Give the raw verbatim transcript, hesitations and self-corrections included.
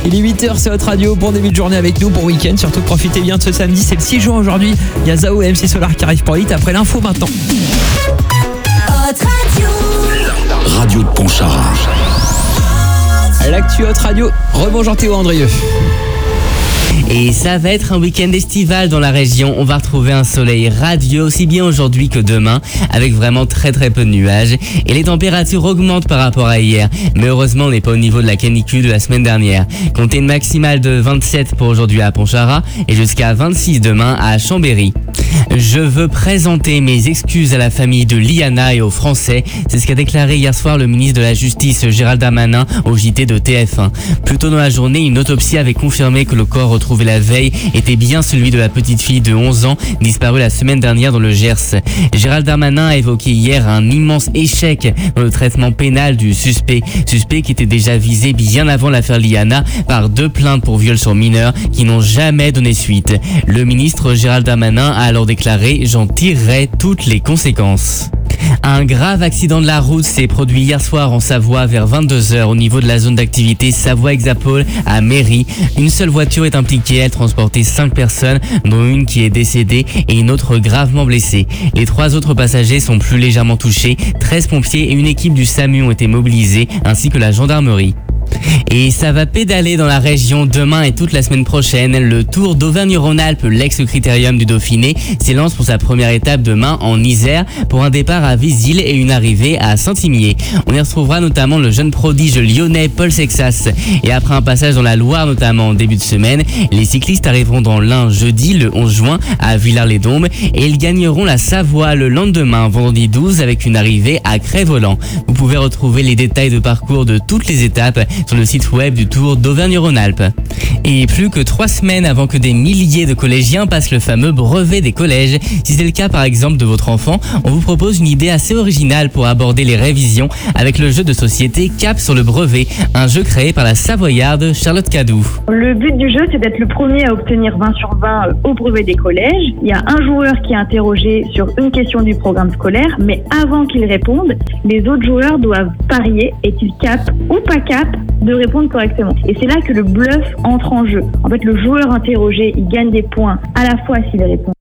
Il est huit heures, c'est votre radio. Bon début de journée avec nous, bon week-end. Surtout profitez bien de ce samedi, c'est le six juin aujourd'hui. Il y a Zao et M C Solar qui arrivent pour l'hit après l'info maintenant. Radio de Pontcharra. L'actu Hot Radio. Rebonjour Théo Andrieux. Et ça va être un week-end estival dans la région. On va retrouver un soleil radieux aussi bien aujourd'hui que demain, avec vraiment très très peu de nuages. Et les températures augmentent par rapport à hier. Mais heureusement, on n'est pas au niveau de la canicule de la semaine dernière. Comptez une maximale de vingt-sept pour aujourd'hui à Pontcharra et jusqu'à vingt-six demain à Chambéry. Je veux présenter mes excuses à la famille de Liana et aux Français. C'est ce qu'a déclaré hier soir le ministre de la Justice Gérald Darmanin au J T de T F un. Plus tôt dans la journée, une autopsie avait confirmé que le corps retrouvé la veille était bien celui de la petite fille de onze ans disparue la semaine dernière dans le Gers. Gérald Darmanin a évoqué hier un immense échec dans le traitement pénal du suspect. Suspect qui était déjà visé bien avant l'affaire Liana par deux plaintes pour viol sur mineurs qui n'ont jamais donné suite. Le ministre Gérald Darmanin a alors déclaré « J'en tirerai toutes les conséquences ». Un grave accident de la route s'est produit hier soir en Savoie vers vingt-deux heures au niveau de la zone d'activité Savoie-Hexapole à Méry. Une seule voiture est impliquée, elle transportait cinq personnes, dont une qui est décédée et une autre gravement blessée. Les trois autres passagers sont plus légèrement touchés. treize pompiers et une équipe du SAMU ont été mobilisés, ainsi que la gendarmerie. Et ça va pédaler dans la région demain et toute la semaine prochaine. Le Tour d'Auvergne-Rhône-Alpes, l'ex-critérium du Dauphiné, s'élance pour sa première étape demain en Isère pour un départ à Vézille et une arrivée à Saint-Imier. On y retrouvera notamment le jeune prodige lyonnais Paul Sexas. Et après un passage dans la Loire notamment en début de semaine, les cyclistes arriveront dans l'Ain jeudi le onze juin à Villars-les-Dombes et ils gagneront la Savoie le lendemain vendredi douze avec une arrivée à Crest-Voland. Vous pouvez retrouver les détails de parcours de toutes les étapes sur le site web du Tour d'Auvergne-Rhône-Alpes. Et plus que trois semaines avant que des milliers de collégiens passent le fameux brevet des collèges. Si c'est le cas par exemple de votre enfant, on vous propose une idée assez originale pour aborder les révisions avec le jeu de société Cap sur le brevet, un jeu créé par la Savoyarde Charlotte Cadou. Le but du jeu, c'est d'être le premier à obtenir vingt sur vingt au brevet des collèges. Il y a un joueur qui est interrogé sur une question du programme scolaire, mais avant qu'il réponde, les autres joueurs doivent parier, est-il cap ou pas cap de répondre correctement. Et c'est là que le bluff entre en jeu. En fait, le joueur interrogé, il gagne des points à la fois s'il répond